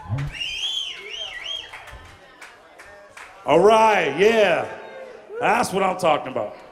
All right, yeah. That's what I'm talking about.